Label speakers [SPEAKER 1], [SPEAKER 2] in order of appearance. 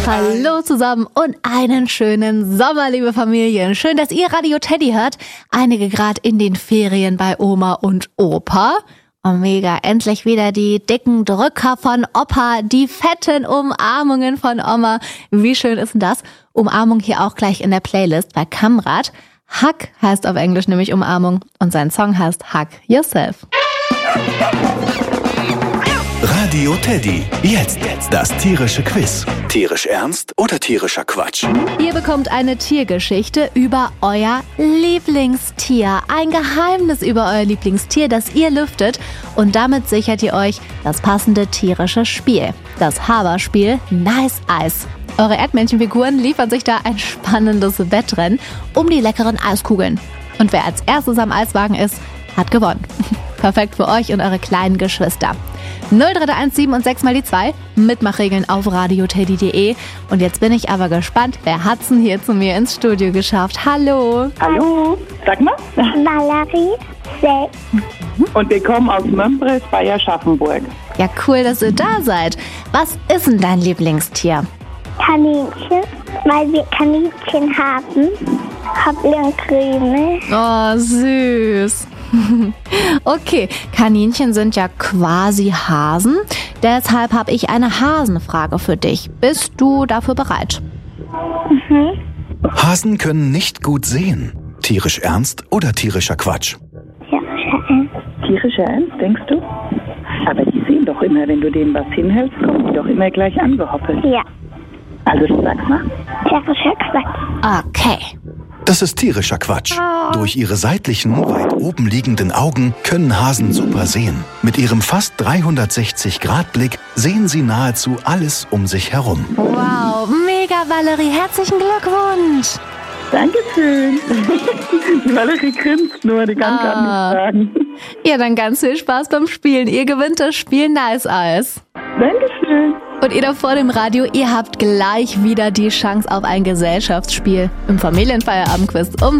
[SPEAKER 1] Hallo zusammen und einen schönen Sommer, liebe Familien. Schön, dass ihr Radio Teddy hört. Einige gerade in den Ferien bei Oma und Opa. Oh mega, endlich wieder die dicken Drücker von Opa, die fetten Umarmungen von Oma. Wie schön ist denn das? Umarmung hier auch gleich in der Playlist bei Kamrat. Hug heißt auf Englisch nämlich Umarmung und sein Song heißt Hug Yourself.
[SPEAKER 2] Radio Teddy. Jetzt das tierische Quiz. Tierisch ernst oder tierischer Quatsch?
[SPEAKER 1] Ihr bekommt eine Tiergeschichte über euer Lieblingstier. Ein Geheimnis über euer Lieblingstier, das ihr lüftet. Und damit sichert ihr euch das passende tierische Spiel. Das Haberspiel Nice Eis. Eure Erdmännchenfiguren liefern sich da ein spannendes Wettrennen um die leckeren Eiskugeln. Und wer als erstes am Eiswagen ist, hat gewonnen. Perfekt für euch und eure kleinen Geschwister. 0317 und 6 mal die 2. Mitmachregeln auf radioteddy.de. Und jetzt bin ich aber gespannt, wer hat's denn hier zu mir ins Studio geschafft? Hallo.
[SPEAKER 3] Hallo, sag mal.
[SPEAKER 4] Valerie, 6.
[SPEAKER 3] Und wir kommen aus Mömbris bei Aschaffenburg.
[SPEAKER 1] Ja, cool, dass ihr da seid. Was ist denn dein Lieblingstier?
[SPEAKER 4] Kaninchen, weil wir Kaninchen haben. Hoppli und Krümel.
[SPEAKER 1] Oh, süß. Okay, Kaninchen sind ja quasi Hasen. Deshalb habe ich eine Hasenfrage für dich. Bist du dafür bereit?
[SPEAKER 2] Hasen können nicht gut sehen. Tierisch ernst oder tierischer Quatsch?
[SPEAKER 4] Ja,
[SPEAKER 3] Tierischer Ernst, denkst du? Aber die sehen doch immer, wenn du denen was hinhältst, kommen die doch immer gleich angehoppelt.
[SPEAKER 4] ja.
[SPEAKER 3] Also sag's mal.
[SPEAKER 4] Tierischer Quatsch.
[SPEAKER 1] Okay.
[SPEAKER 2] Das ist tierischer Quatsch. Durch ihre seitlichen, weit oben liegenden Augen können Hasen super sehen. Mit ihrem fast 360-Grad-Blick sehen sie nahezu alles um sich herum.
[SPEAKER 1] Wow, mega Valerie, herzlichen Glückwunsch.
[SPEAKER 3] Dankeschön. Die Valerie grinst nur, die kann gar nichts sagen.
[SPEAKER 1] Ja, dann ganz viel Spaß beim Spielen. Ihr gewinnt das Spiel Nice Eis.
[SPEAKER 3] Dankeschön.
[SPEAKER 1] Und ihr da vor dem Radio, ihr habt gleich wieder die Chance auf ein Gesellschaftsspiel im Familienfeierabendquiz um